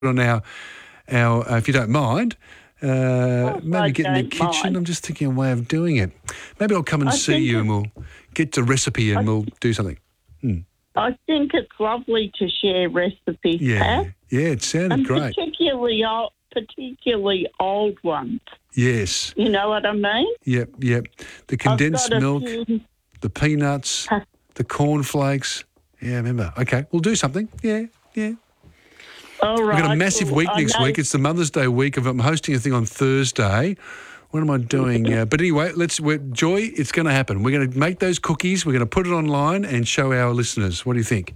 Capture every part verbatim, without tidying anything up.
on our, our uh, if you don't mind, uh, oh, maybe I get in the kitchen. mind. I'm just thinking a way of doing it. Maybe I'll come and I see think you and we'll get the recipe and I, we'll do something. Hmm. I think it's lovely to share recipes, Yeah, Pat. yeah, it sounded and great. Particularly old, particularly old ones. Yes. You know what I mean? Yep, yep. The condensed I've got a milk, few... the peanuts, the cornflakes. Yeah, remember. Okay, we'll do something. Yeah, yeah. All right. We've got a massive well, week I next know... week. It's the Mother's Day week. Of I'm hosting a thing on Thursday. What am I doing? uh, but anyway, let's. We're, Joy, it's going to happen. We're going to make those cookies. We're going to put it online and show our listeners. What do you think?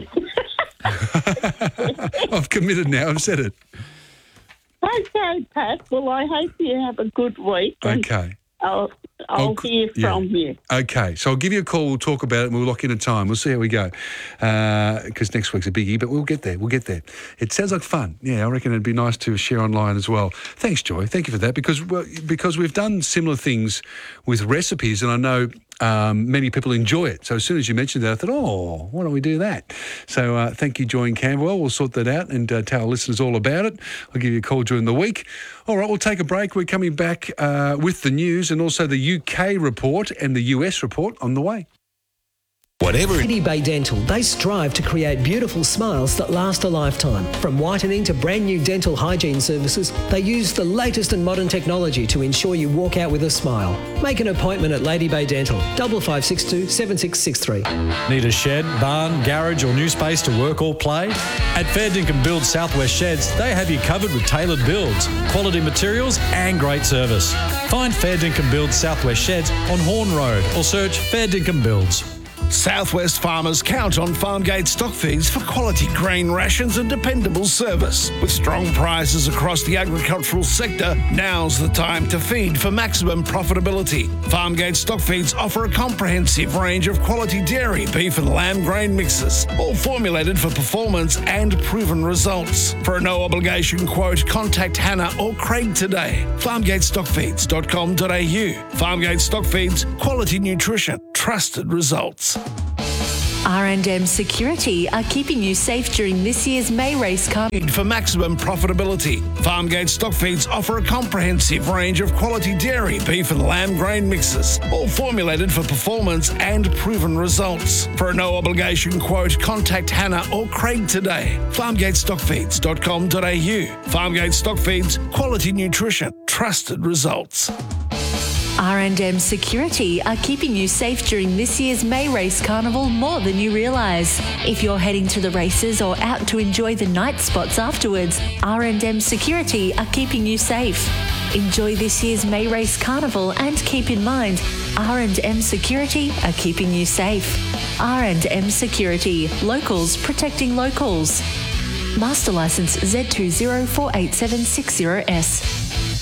I've committed now. I've said it. Okay, Pat. Well, I hope you have a good week. Okay. I'll, I'll Oh, hear yeah. from you. Okay, so I'll give you a call, we'll talk about it and we'll lock in a time. We'll see how we go because uh, next week's a biggie, but we'll get there, we'll get there. It sounds like fun. Yeah, I reckon it'd be nice to share online as well. Thanks, Joy. Thank you for that because, well, because we've done similar things with recipes and I know um, many people enjoy it. So as soon as you mentioned that, I thought, oh, why don't we do that? So uh, thank you, Joy and Camberwell. We'll sort that out and uh, tell our listeners all about it. I'll give you a call during the week. All right, we'll take a break. We're coming back uh, with the news and also the U K report and the U S report on the way. Whatever. Lady Bay Dental, they strive to create beautiful smiles that last a lifetime. From whitening to brand new dental hygiene services, they use the latest and modern technology to ensure you walk out with a smile. Make an appointment at Lady Bay Dental, double five six two seven six six three. Need a shed, barn, garage or new space to work or play? At Fair Dinkum Build Southwest Sheds, they have you covered with tailored builds, quality materials and great service. Find Fair Dinkum Build Southwest Sheds on Horn Road or search Fair Dinkum Builds. Southwest farmers count on Farmgate stock feeds for quality grain rations and dependable service. With strong prices across the agricultural sector, now's the time to feed for maximum profitability. Farmgate stock feeds offer a comprehensive range of quality dairy, beef and lamb grain mixes, all formulated for performance and proven results. For a no-obligation quote, contact Hannah or Craig today. farmgate stock feeds dot com dot a u. Farmgate Stock Feeds, quality nutrition, trusted results. R and M Security are keeping you safe during this year's May Race Car. For maximum profitability, Farmgate stock feeds offer a comprehensive range of quality dairy, beef and lamb grain mixes, all formulated for performance and proven results. For a no-obligation quote, contact Hannah or Craig today. farmgate stock feeds dot com dot a u. Farmgate Stock Feeds, quality nutrition, trusted results. R and M Security are keeping you safe during this year's May Race Carnival more than you realise. If you're heading to the races or out to enjoy the night spots afterwards, R and M Security are keeping you safe. Enjoy this year's May Race Carnival and keep in mind, R and M Security are keeping you safe. R and M Security, locals protecting locals. Master Licence Z two zero four eight seven six zero S.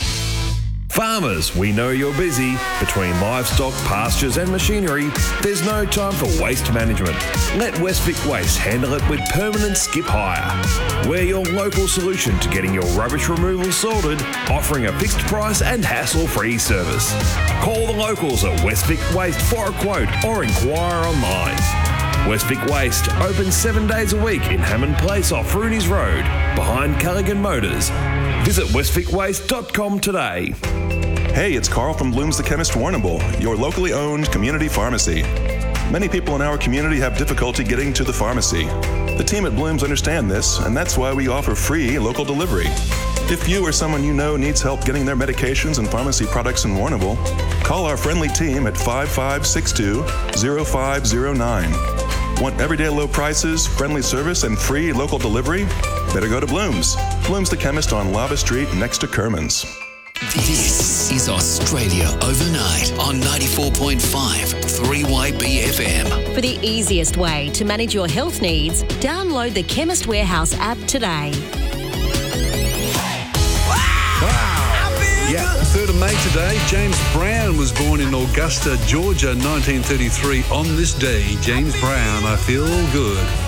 Farmers, we know you're busy. Between livestock, pastures and machinery, there's no time for waste management. Let Westvic Waste handle it with permanent skip hire. We're your local solution to getting your rubbish removal sorted, offering a fixed price and hassle-free service. Call the locals at Westvic Waste for a quote or inquire online. Westvic Waste, open seven days a week in Hammond Place off Rooney's Road, behind Callaghan Motors. Visit westvic waste dot com today. Hey, it's Carl from Bloom's The Chemist Warrnambool, your locally owned community pharmacy. Many people in our community have difficulty getting to the pharmacy. The team at Bloom's understand this, and that's why we offer free local delivery. If you or someone you know needs help getting their medications and pharmacy products in Warrnambool, call our friendly team at five five six two, zero five zero nine. Want everyday low prices, friendly service, and free local delivery? Better go to Bloom's. Bloom's The Chemist on Lava Street next to Kerman's. This is Australia Overnight on ninety-four point five three Y B F M. For the easiest way to manage your health needs, download the Chemist Warehouse app today. Yeah, third of May today. James Brown was born in Augusta, Georgia, nineteen thirty-three. On this day, James Brown, I Feel Good.